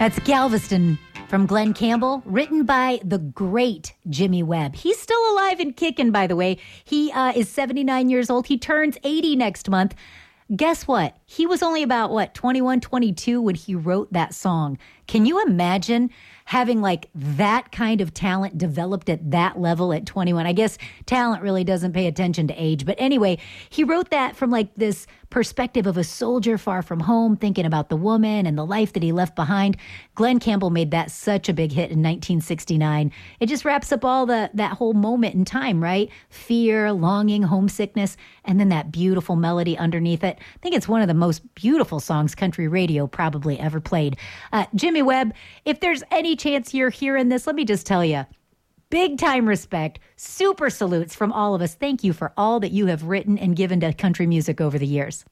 That's Galveston from Glenn Campbell, written by the great Jimmy Webb. He's still alive and kicking, by the way. He is 79 years old. He turns 80 next month. Guess what? He was only about, 21, 22 when he wrote that song. Can you imagine having like that kind of talent developed at that level at 21? I guess talent really doesn't pay attention to age. But anyway, he wrote that from like this perspective of a soldier far from home, thinking about the woman and the life that he left behind. Glenn Campbell made that such a big hit in 1969. It just wraps up all that whole moment in time, right? Fear, longing, homesickness, and then that beautiful melody underneath it. I think it's one of the most beautiful songs country radio probably ever played. Jimmy Webb, if there's any chance you're hearing this, let me just tell you, big time respect, super salutes from all of us. Thank you for all that you have written and given to country music over the years.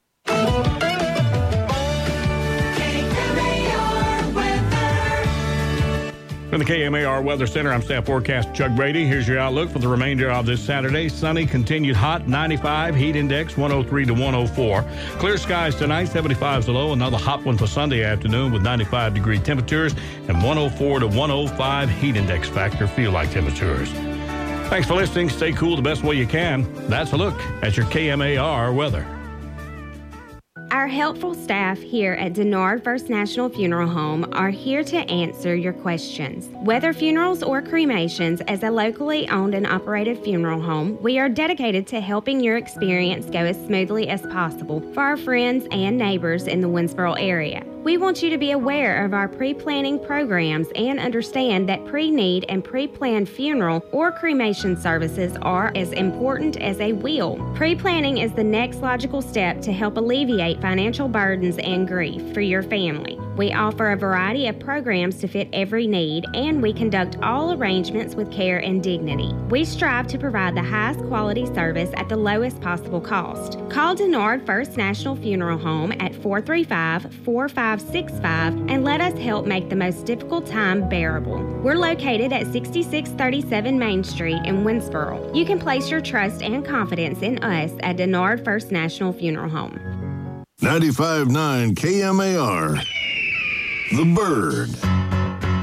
From the KMAR Weather Center, I'm Staff Forecast Chuck Brady. Here's your outlook for the remainder of this Saturday. Sunny, continued hot, 95. Heat index, 103 to 104. Clear skies tonight, 75 is the low. Another hot one for Sunday afternoon with 95-degree temperatures and 104 to 105 heat index factor feel-like temperatures. Thanks for listening. Stay cool the best way you can. That's a look at your KMAR weather. Our helpful staff here at Denard First National Funeral Home are here to answer your questions. Whether funerals or cremations, as a locally owned and operated funeral home, we are dedicated to helping your experience go as smoothly as possible for our friends and neighbors in the Winsboro area. We want you to be aware of our pre-planning programs and understand that pre-need and pre-planned funeral or cremation services are as important as a will. Pre-planning is the next logical step to help alleviate financial burdens and grief for your family. We offer a variety of programs to fit every need, and we conduct all arrangements with care and dignity. We strive to provide the highest quality service at the lowest possible cost. Call Denard First National Funeral Home at 435-4565 and let us help make the most difficult time bearable. We're located at 6637 Main Street in Winsboro. You can place your trust and confidence in us at Denard First National Funeral Home. 95.9 KMAR. The Bird.